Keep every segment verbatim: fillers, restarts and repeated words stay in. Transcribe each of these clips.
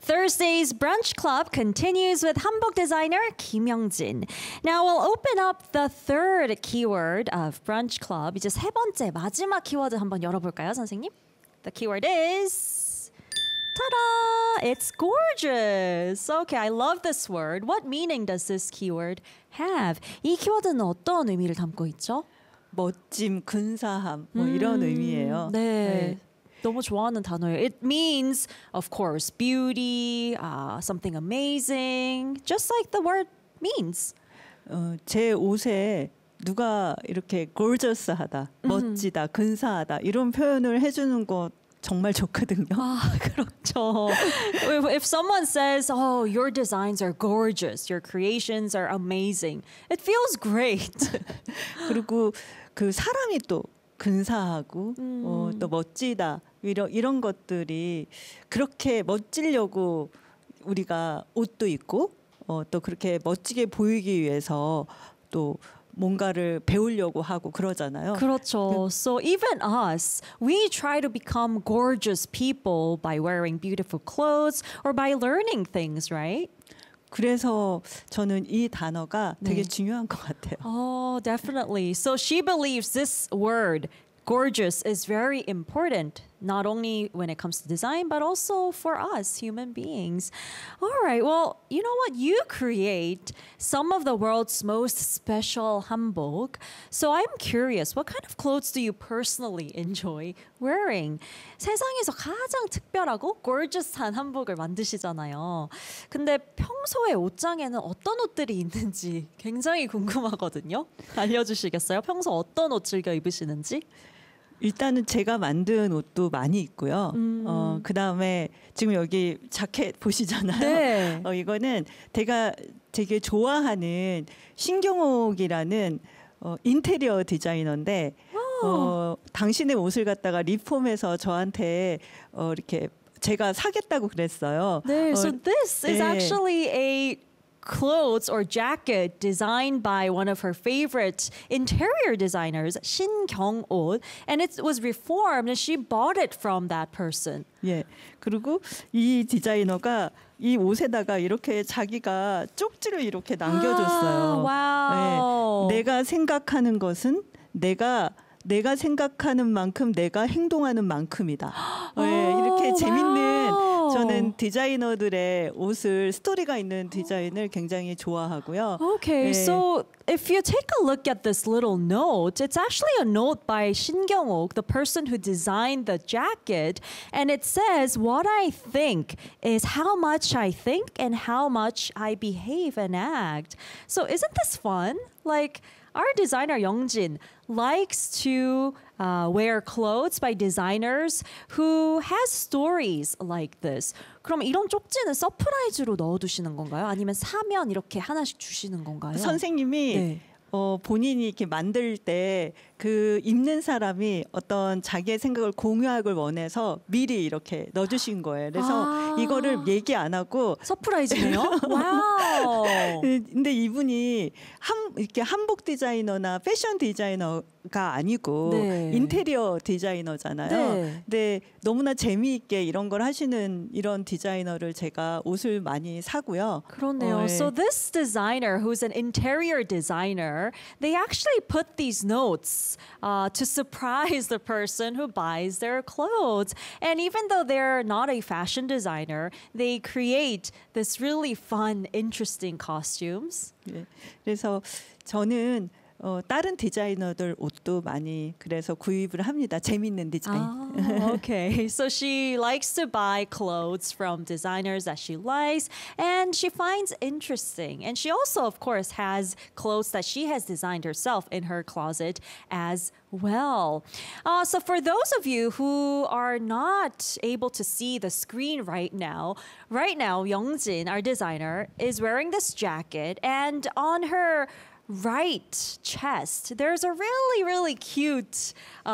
Thursday's Brunch Club continues with hanbok designer Kim Young-jin. Now we'll open up the third keyword of Brunch Club. 이제 세 번째 마지막 키워드 한번 열어볼까요, 선생님? The keyword is ta-da! It's gorgeous. Okay, I love this word. What meaning does this keyword have? 이 키워드는 어떤 의미를 담고 있죠? 멋짐, 근사함 뭐 이런 의미예요. 네. 네. 너무 좋아하는 단어예요. It means, of course, beauty, uh, something amazing, just like the word means. 어, 제 옷에 누가 이렇게 gorgeous하다, 멋지다, 근사하다 이런 표현을 해주는 거 정말 좋거든요. 아, 그렇죠. if, if someone says, "Oh, your designs are gorgeous, your creations are amazing," it feels great. 그리고 그 사람이 또 근사하고 음. 어, 또 멋지다 이런 이런 것들이 그렇게 멋지려고 우리가 옷도 입고 어, 또 그렇게 멋지게 보이기 위해서 또 뭔가를 배우려고 하고 그러잖아요. 그렇죠. So even us, we try to become gorgeous people by wearing beautiful clothes or by learning things, right? 그래서 저는 이 단어가 되게 네. 중요한 것 같아요. Oh, definitely. So she believes this word, gorgeous, is very important, not only when it comes to design, but also for us human beings. All right. Well, you know what? You create some of the world's most special hanbok. So I'm curious, what kind of clothes do you personally enjoy wearing? 세상에서 가장 특별하고 gorgeous한 한복을 만드시잖아요. 근데 평소에 옷장에는 어떤 옷들이 있는지 굉장히 궁금하거든요. 알려주시겠어요? 평소 어떤 옷 즐겨 입으시는지? 일단은 제가 만든 옷도 많이 있고요. 음. 어, 그 다음에 지금 여기 자켓 보시잖아요. 네. 어, 이거는 제가 되게 좋아하는 신경옥이라는 어, 인테리어 디자이너인데 어, 당신의 옷을 갖다가 리폼해서 저한테 어, 이렇게 제가 사겠다고 그랬어요. 네, 어, so this is 네. actually a clothes or jacket designed by one of her favorite interior designers, Shin Kyung-oh, and it was reformed and she bought it from that person. 예. 그리고 이 디자이너가 이 옷에다가 이렇게 자기가 쪽지를 이렇게 남겨줬어요. 아, 와우. 네. 내가 생각하는 것은 내가 내가 생각하는 만큼 내가 행동하는 만큼이다. 네, 이렇게 재밌는 와우. 저는 디자이너들의 옷을 스토리가 있는 디자인을 굉장히 좋아하고요. Okay, 네. so if you take a look at this little note, it's actually a note by Shin Kyung-ok, the person who designed the jacket, and it says, "What I think is how much I think and how much I behave and act." So isn't this fun? Like, our designer Young-jin likes to uh, wear clothes by designers who has stories like this. 그럼 이런 쪽지는 서프라이즈로 넣어두시는 건가요? 아니면 사면 이렇게 하나씩 주시는 건가요? 선생님이 네. 어, 본인이 이렇게 만들 때 그 입는 사람이 어떤 자기의 생각을 공유하길 원해서 미리 이렇게 넣어주신 거예요. 그래서 아. 이거를 얘기 안 하고 서프라이즈네요. 와우. 근데 이분이 한 이렇게 한복 디자이너나 패션 디자이너가 아니고 네. 인테리어 디자이너잖아요. 네. 근데 너무나 재미있게 이런 걸 하시는 이런 디자이너를 제가 옷을 많이 사고요. 그렇네요. 어, 예. So this designer, who's an interior designer, they actually put these notes uh, to surprise the person who buys their clothes. And even though they're not a fashion designer, they create this really fun, interesting costumes. 예. 그래서 저는 어, 다른 디자이너들 옷도 많이 그래서 구입을 합니다. 재밌는 디자인. Oh, okay. So she likes to buy clothes from designers that she likes and she finds interesting. And she also, of course, has clothes that she has designed herself in her closet as well. Uh, so for those of you who are not able to see the screen right now, right now, Young-jin, our designer, is wearing this jacket, and on her right chest, there's a really, really cute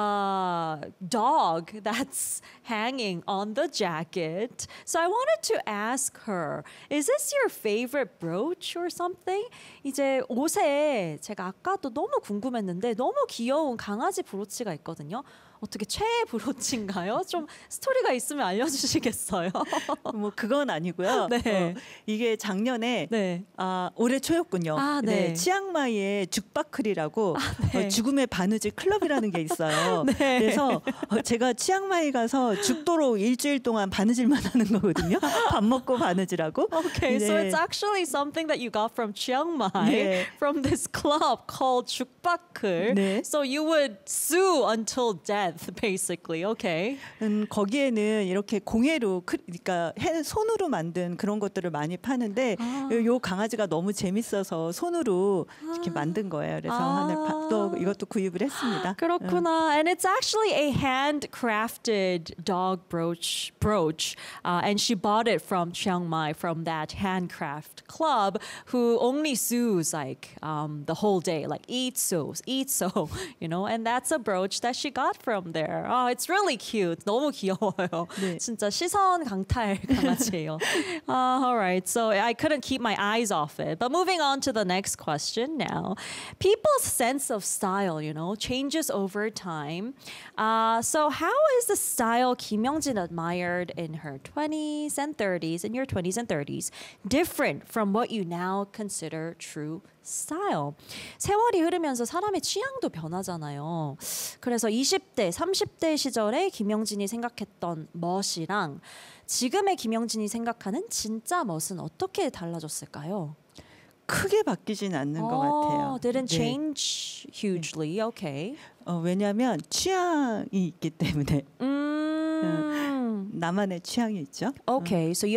uh, dog that's hanging on the jacket. So I wanted to ask her, is this your favorite brooch or something? 이제 옷에 제가 아까도 너무 궁금했는데 너무 귀여운 강아지 브로치가 있거든요. 어떻게 최애 브로치인가요? 좀 스토리가 있으면 알려주시겠어요? 뭐 그건 아니고요. 네. 어, 이게 작년에 네. 아, 올해 초였군요. 아, 네. 치앙마이의 죽바클이라고 네. 어, 죽음의 바느질 클럽이라는 게 있어요. 네. 그래서 어, 제가 치앙마이 가서 죽도록 일주일 동안 바느질만 하는 거거든요. 밥 먹고 바느질하고. Okay, so 네. it's actually something that you got from Chiang Mai, 네. from this club called Chukbakur. 네. So you would sue until death, basically. Okay. 음, 거기에는 이렇게 공예로 크- 그러니까 해- 손으로 만든 그런 것들을 많이 파는데 아. 요, 요 강아지가 너무 재밌어서 손으로 이렇게 만든 거예요. 그래서 아. 하늘 파- 또 이것도 구입을 했습니다. 그렇구나. And it's actually a handcrafted dog brooch brooch. Uh, and she bought it from Chiang Mai from that handcraft club who only sews like um, the whole day, like eat sews, eat sew, you know, and that's a brooch that she got from there. Oh, it's really cute. 너무 귀여워요. 네. 진짜 시선 강탈 강아지예요. uh, all right. So I couldn't keep my eyes off it. But moving on to the next question now. People's sense of style, you know, changes over time. Uh, so how is the style Kim Young-jin admired in her twenties and thirties, in your twenties and thirties, different from what you now consider true style? 세월이 흐르면서 사람의 취향도 변하잖아요. 그래서 이십 대, 삼십 대 시절에 김영진이 생각했던 멋이랑 지금의 김영진이 생각하는 진짜 멋은 어떻게 달라졌을까요? 크게 바뀌진 않는 것 같아요. Oh, didn't 네. change hugely. Okay. 어, 왜냐하면 취향이 있기 때문에 Mm. 나만의 취향이 있죠. Okay, so you